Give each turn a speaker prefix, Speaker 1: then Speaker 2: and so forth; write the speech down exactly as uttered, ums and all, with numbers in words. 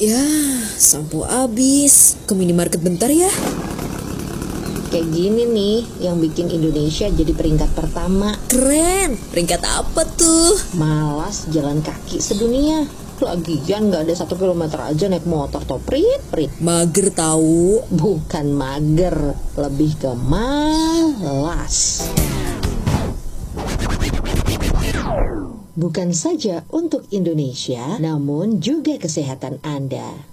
Speaker 1: Ya, sampo habis. Ke minimarket bentar ya.
Speaker 2: Kayak gini nih yang bikin Indonesia jadi peringkat pertama.
Speaker 1: Keren. Peringkat apa tuh?
Speaker 2: Malas jalan kaki sedunia. Lagian gak ada satu kilometer aja naik motor toh prit-prit.
Speaker 1: Mager tahu.
Speaker 2: Bukan mager, lebih ke malas. Bukan saja untuk Indonesia, namun juga kesehatan Anda.